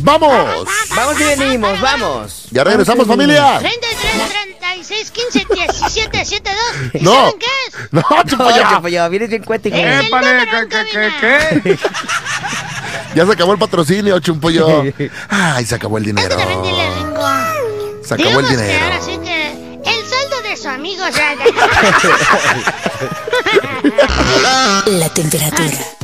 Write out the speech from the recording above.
¡Vamos! Vamos y venimos, vamos. Ya regresamos, familia. 33, 36, 15, 17, 72. ¿Y No. saben qué es? No, Chupollón. Chupollón, vienes bien cuético. Es el Épale, número en cabina. ¿qué? Ya se acabó el patrocinio, Chumpollo. Ay, se acabó el dinero. Es que también dile, Ringo. Se acabó el Digamos que dinero. ahora sí que el saldo de su amigo, o sea, La temperatura